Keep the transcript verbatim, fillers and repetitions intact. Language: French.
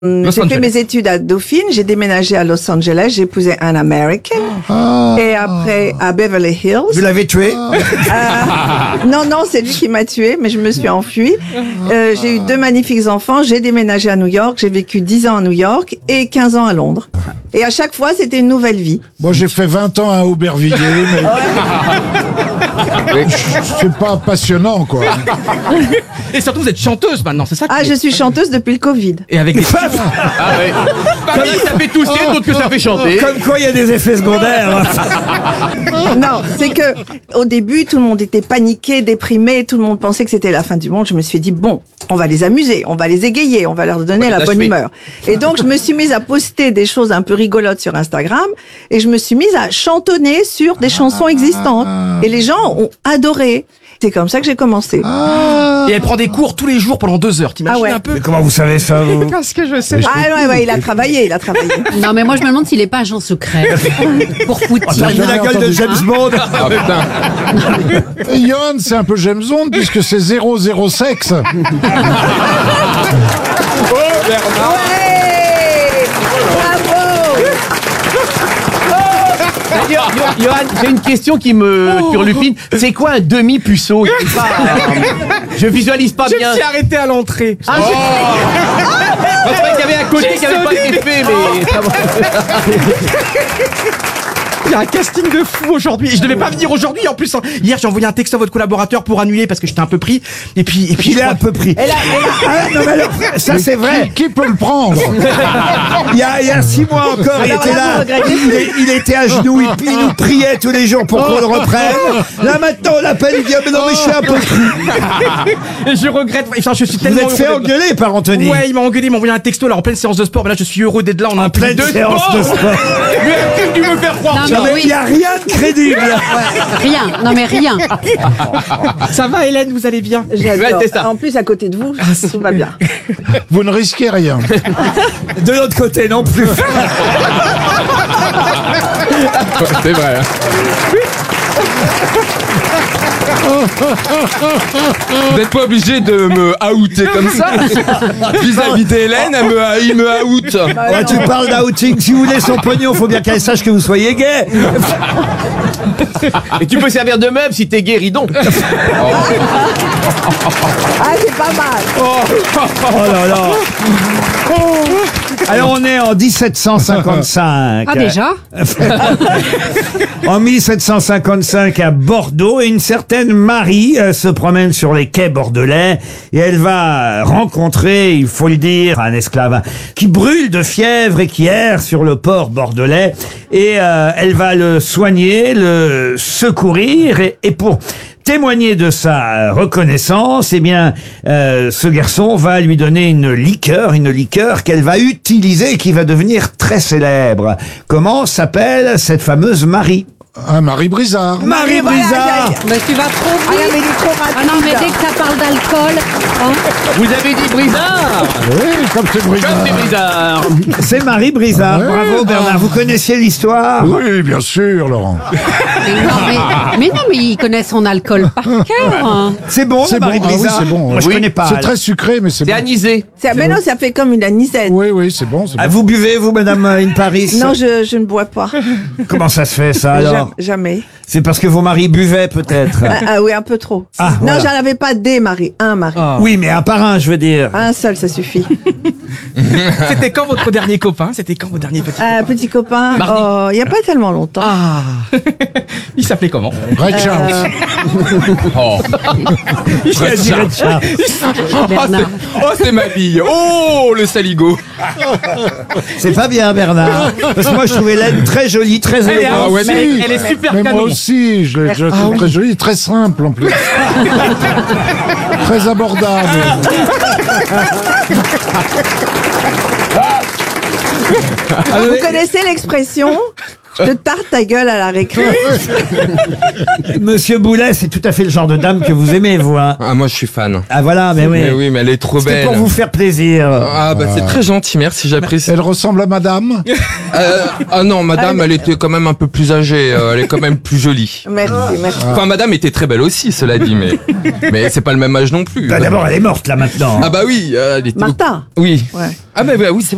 Los j'ai Angeles. fait mes études à Dauphine, j'ai déménagé à Los Angeles, j'ai épousé un American, ah, et après à Beverly Hills. Vous l'avez tué? euh, Non, non, c'est lui qui m'a tué, mais je me suis enfuie. Euh, j'ai eu deux magnifiques enfants, j'ai déménagé à New York, j'ai vécu dix ans à New York et quinze ans à Londres. Et à chaque fois, c'était une nouvelle vie. Moi, j'ai fait vingt ans à Aubervilliers, mais c'est pas passionnant, quoi. Et surtout, vous êtes chanteuse maintenant, c'est ça? Ah, je suis chanteuse depuis le Covid. Et avec des... Ah ouais. Pas bien que ça fait tousser, d'autres que ça fait chanter. Comme quoi, il y a des effets secondaires. Non, c'est que au début, tout le monde était paniqué, déprimé, tout le monde pensait que c'était la fin du monde. Je me suis dit, bon, on va les amuser, on va les égayer, on va leur donner la bonne humeur. Et donc, je me suis mise à poster des choses un peu rigolotes sur Instagram et je me suis mise à chantonner sur des chansons existantes. Et les gens ont adoré. C'est comme ça que j'ai commencé. Ah. Et elle prend des cours tous les jours pendant deux heures. T'imagines ah ouais. un peu? Mais comment vous savez ça, vous? Parce que je sais. Ah ouais, ouais, il a travaillé, il a travaillé. Non, mais moi je me demande s'il est pas agent secret. Pour Poutine. Oh, t'as vu la gueule de James Bond? Ah putain. Et Johan, c'est un peu James Bond puisque c'est zéro zéro sexe. Oh, Bernard. Ouais. Bravo. D'ailleurs, Johan, j'ai une question qui me turlupine. C'est quoi un demi-puceau? Je visualise pas je bien. Je me suis arrêté à l'entrée. Ah, oh. Je croyais qu'il y avait à côté qui n'avait pas été fait, mais... Il y a un casting de fou aujourd'hui. Et je devais pas venir aujourd'hui en plus. Hein. Hier, j'ai envoyé un texto à votre collaborateur pour annuler parce que j'étais un peu pris. Et puis, et puis il est un peu pris. Et là, et là... Ah, non, mais alors, ça c'est vrai. Qui, qui peut le prendre? il, y a, il y a six mois encore, il était là. Il, il était à genoux, il, il nous priait tous les jours pour qu'on le reprenne. Là maintenant, on l'appelle, il dit ah, mais non, mais je suis un peu pris. Et je regrette. Enfin, je suis tellement. Vous êtes fait engueuler par Anthony? Ouais, il m'a engueulé, il m'a envoyé un texto là en pleine séance de sport. Mais là, je suis heureux d'être là. On a en un pleine de séance sport. de sport. Mais qu'est-ce que tu me faire croire? Non, mais il n'y a rien de crédible. Ouais, rien, non mais rien. Ça va, Hélène, vous allez bien? J'adore. En plus, à côté de vous, tout va bien. Vous ne risquez rien. De l'autre côté, non plus. C'est vrai. Vous n'êtes pas obligé de me outer comme ça. Vis-à-vis d'Hélène, elle me, il me out. Ouais, tu parles d'outing. Si vous voulez son pognon, faut bien qu'elle sache que vous soyez gay. Et tu peux servir de meuble si t'es guéridon. Oh. Ah, c'est pas mal. Oh, oh là là. Alors on est en dix-sept cent cinquante-cinq. Ah déjà? En mille sept cent cinquante-cinq à Bordeaux, et une certaine Marie euh, se promène sur les quais bordelais et elle va rencontrer, il faut le dire, un esclave qui brûle de fièvre et qui erre sur le port bordelais, et euh, elle va le soigner, le secourir, et, et pour témoigner de sa reconnaissance, eh bien, euh, ce garçon va lui donner une liqueur, une liqueur qu'elle va utiliser et qui va devenir très célèbre. Comment s'appelle cette fameuse Marie? Ah, Marie Brizard. Marie Brizard. Mais tu vas trop vite. Ah, non, mais il est trop rapide. Ah non, mais dès que ça parle d'alcool, hein. Vous avez dit Brizard? Oui, comme c'est Brizard. Comme c'est Brizard. C'est Marie Brizard. Ouais. Bravo Bernard. Vous connaissiez l'histoire? Oui, bien sûr, Laurent. Mais non, mais, mais non, mais il connaît son alcool par cœur. Hein. C'est bon, C'est Marie bon. Ah oui, Brizard? c'est bon. Moi, je Oui. connais pas. C'est très sucré, mais c'est C'est bon. anisé. C'est, mais non, ça fait comme une anisette. Oui, oui, c'est bon. C'est Ah, bon. vous buvez, vous, Madame In Paris? Non, je, je ne bois pas. Comment ça se fait, ça, alors? Jam- Jamais. C'est parce que vos maris buvaient, peut-être? Ah, ah oui, un peu trop. Ah, non, voilà. j'en avais pas des maris, un mari. Ah. Oui, mais un par un, je veux dire. Un seul, ça suffit. C'était quand votre dernier copain? C'était quand votre dernier petit Un copain? petit copain, Mardi. oh, il n'y a pas tellement longtemps. Ah. Il s'appelait comment? Ray Charles. Oh, Il a dit Red Charles. Bernard. oh c'est ma bille. Oh, le saligo. C'est pas bien, Bernard. Parce que moi, je trouvais Hélène très jolie, très Elle est, élégante. Ah ouais, mais si. elle est super Mais moi canon. aussi, je l'ai je l'ai trouvé très joli, très simple en plus. Très abordable. Vous connaissez l'expression « je te tarte ta gueule à la récré » Monsieur Boulet, c'est tout à fait le genre de dame que vous aimez, vous, hein. Ah, moi je suis fan. Ah voilà, mais oui. Mais oui, mais elle est trop C'était belle. pour vous faire plaisir. Ah bah c'est très gentil, merci, j'apprécie. Elle ressemble à madame. Euh, ah non, madame, elle était quand même un peu plus âgée, euh, elle est quand même plus jolie. Merci, merci. Enfin, madame était très belle aussi, cela dit, mais mais c'est pas le même âge non plus. Bah, d'abord, elle est morte, là, maintenant. Ah bah oui, euh, elle était... Martha. Oui. Ouais. Ah bah, bah oui, c'est